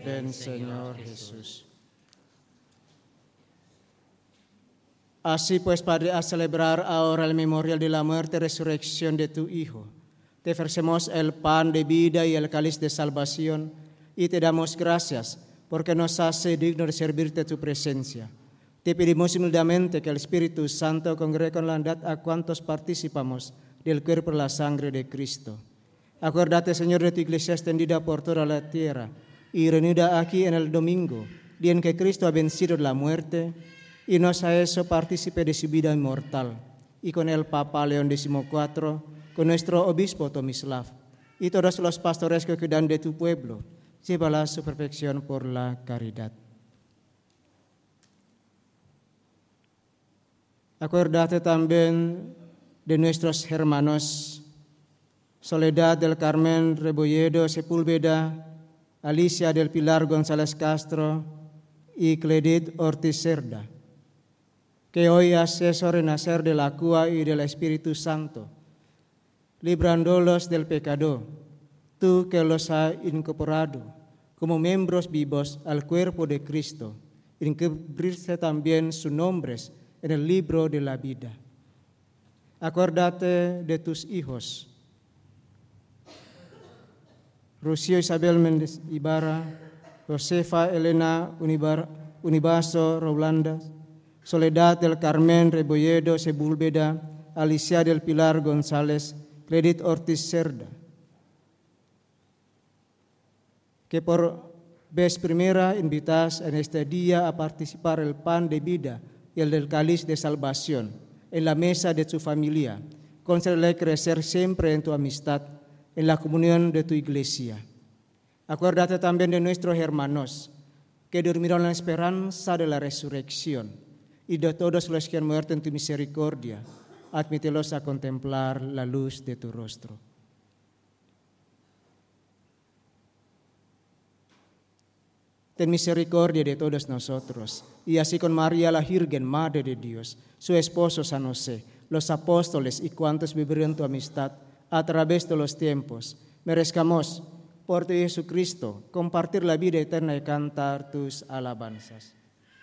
Ven, Señor Jesús. Así pues, Padre, a celebrar ahora el memorial de la muerte y resurrección de tu Hijo, te ofrecemos el pan de vida y el cáliz de salvación, y te damos gracias porque nos hace digno de servirte tu presencia. Te pedimos humildemente que el Espíritu Santo congregue con la unidad a cuantos participamos del cuerpo y la sangre de Cristo. Acuérdate, Señor, de tu iglesia extendida por toda la tierra y reunida aquí en el domingo, día en que Cristo ha vencido la muerte, y nos ha hecho partícipe de su vida inmortal, y con el Papa León XIV, con nuestro obispo Tomislav, y todos los pastores que cuidan de tu pueblo, llévala a su perfección por la caridad. Acuérdate también de nuestros hermanos Soledad del Carmen Rebolledo Sepúlveda, Alicia del Pilar González Castro y Cledit Ortiz Cerda, que hoy hace su renacer del agua y del Espíritu Santo, librándolos del pecado, tú que los has incorporado como miembros vivos al cuerpo de Cristo, inscribirse también sus nombres en el libro de la vida. Acuérdate de tus hijos, Rocío Isabel Méndez Ibarra, Josefa Elena Univaso Rolanda, Soledad del Carmen Rebolledo Sepúlveda, Alicia del Pilar González, Cledit Ortiz Cerda, que por vez primera invitas en este día a participar el pan de vida y el del cáliz de salvación en la mesa de tu familia. Concédele crecer siempre en tu amistad, en la comunión de tu iglesia. Acuérdate también de nuestros hermanos que durmieron en la esperanza de la resurrección, y de todos los que han muerto en tu misericordia, admítelos a contemplar la luz de tu rostro. Ten misericordia de todos nosotros, y así con María la Virgen, Madre de Dios, su esposo San José, los apóstoles y cuantos vivieron tu amistad a través de los tiempos, merezcamos, por tu Jesucristo, compartir la vida eterna y cantar tus alabanzas.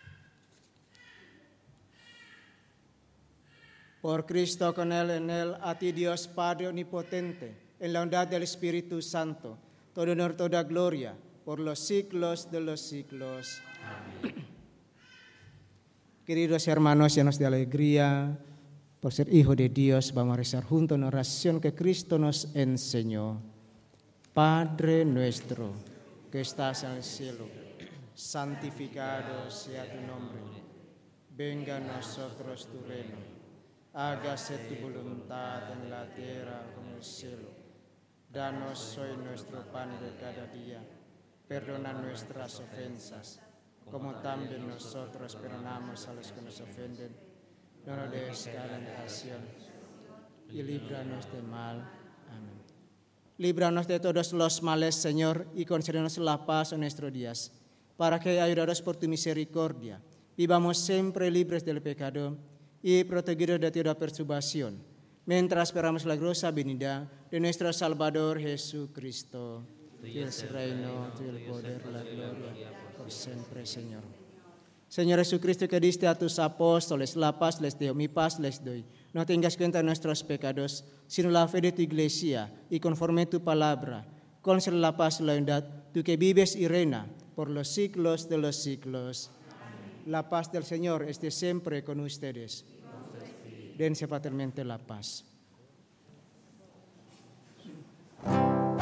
Por Cristo, con Él, en Él, a ti Dios Padre Omnipotente, en la unidad del Espíritu Santo, todo honor, toda gloria, por los siglos de los siglos. Amén. Queridos hermanos, llenos de alegría, por ser hijo de Dios, vamos a rezar juntos una oración que Cristo nos enseñó. Padre nuestro, que estás en el cielo, santificado sea tu nombre. Venga a nosotros tu reino. Hágase tu voluntad en la tierra como en el cielo. Danos hoy nuestro pan de cada día. Perdona nuestras ofensas, como también nosotros perdonamos a los que nos ofenden. No nos dejes caer en tentación y líbranos del mal. Amén. Líbranos de todos los males, Señor, y concédenos la paz en nuestros días, para que, ayudados por tu misericordia, vivamos siempre libres del pecado y protegidos de toda perturbación, mientras esperamos la gloriosa venida de nuestro Salvador Jesucristo. Tuyo es el reino, tuyo el poder, la gloria, por siempre, Señor. Señor Jesucristo, que diste a tus apóstoles, la paz les doy, mi paz les doy. No tengas cuenta de nuestros pecados, sino la fe de tu iglesia, y conforme tu palabra, concede la paz y la unidad, tú que vives y reina por los siglos de los siglos. Amén. La paz del Señor esté siempre con ustedes. Dense fraternalmente la paz.